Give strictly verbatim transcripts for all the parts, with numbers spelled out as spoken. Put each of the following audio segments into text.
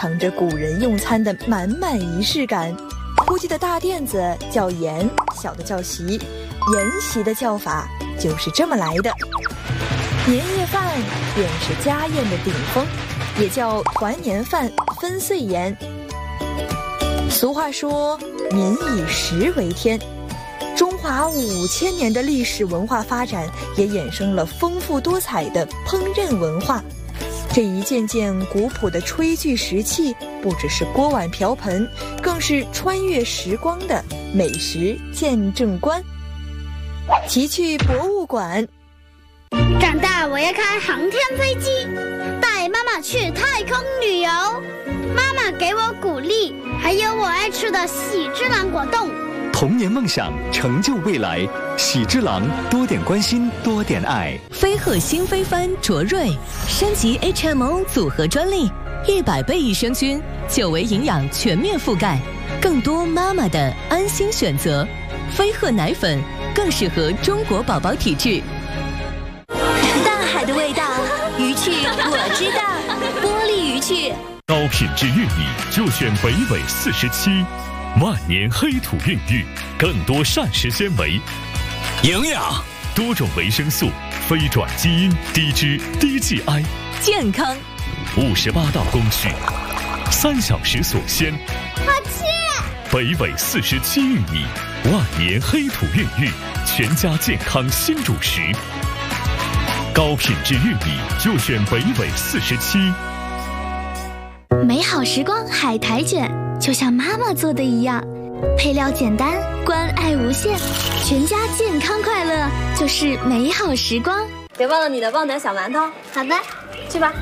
藏着古人用餐的满满仪式感。估计的大垫子叫筵，小的叫席，筵席的叫法就是这么来的。年夜饭便是家宴的顶峰，也叫团年饭、分岁筵。俗话说民以食为天，中华五千年的历史文化发展也衍生了丰富多彩的烹饪文化。这一件件古朴的炊具石器，不只是锅碗瓢盆，更是穿越时光的美食见证观。奇趣博物馆。 长大我要开航天飞机，带妈妈去太空旅游。妈妈给我鼓励，还有我爱吃的喜之郎果冻。 童年梦想，成就未来。喜之郎，多点关心，多点爱。 飞鹤新飞帆卓瑞升级 H M O 组合专利，一百倍益生菌，久维营养全面覆盖，更多妈妈的安心选择。飞鹤奶粉更适合中国宝宝体质。 大海的味道，鱼趣我知道，玻璃鱼趣。 高品质玉米就选北纬四十七。万年黑土孕育，更多膳食纤维、 营养、 多种维生素、非转基因、低脂、低 G I， 健康。 五十八道工序，三小时所鲜。 好吃！ 北纬四十七玉米，万年黑土孕育，全家健康新主食。高品质玉米就选北纬四十七。 美好时光海苔卷，就像妈妈做的一样，配料简单，关爱无限，全家健康快乐就是美好时光。 别忘了你的旺仔小馒头。 好的， 去吧。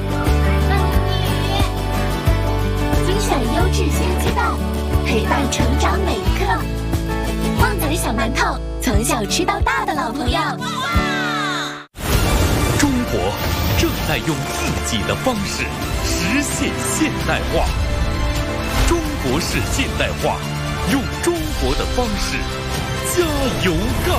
精选优质鲜鸡蛋，陪伴成长每一刻。旺仔小馒头，从小吃到大的老朋友。 中国正在用自己的方式实现现代化。中国式现代化，用中国的方式加油干！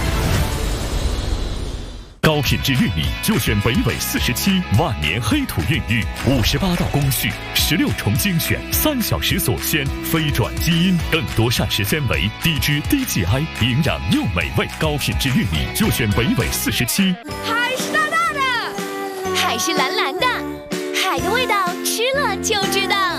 高品质玉米就选北纬四十七，万年黑土孕育，五十八道工序，十六重精选，三小时所鲜，非转基因，更多膳食纤维，低脂低 G I， 营养又美味。高品质玉米就选北纬四十七。 海是大大的，海是蓝蓝的，海的味道吃了就知道。